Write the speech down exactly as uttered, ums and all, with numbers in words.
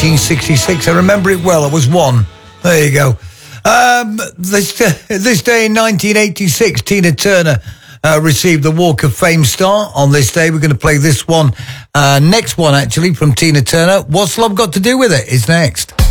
nineteen sixty-six. I remember it well. I was one. There you go. Um, this, this day in nineteen eighty-six, Tina Turner uh, received the Walk of Fame star. On this day, we're going to play this one. Uh, next one, actually, from Tina Turner. What's Love Got to Do With It? Is next.